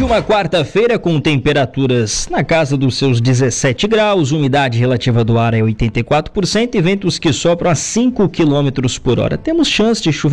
Hoje uma quarta-feira com temperaturas na casa dos seus 17 graus, umidade relativa do ar é 84% e ventos que sopram a 5 km por hora. Temos chance de chuva